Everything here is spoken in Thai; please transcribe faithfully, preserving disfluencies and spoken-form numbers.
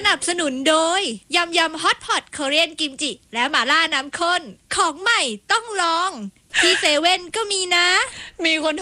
นับสนุนโดยยำยำฮอตพอตเกาหลีกิมจิและหม่าล่าน้ำข้นของใหม่ต้องลองที่เซเว่นก็มีนะมีคน